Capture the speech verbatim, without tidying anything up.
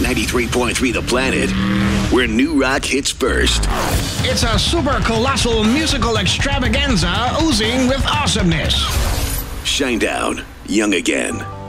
ninety-three point three The Planet, where new rock hits first. It's a super colossal musical extravaganza oozing with awesomeness. Shinedown, Young Again.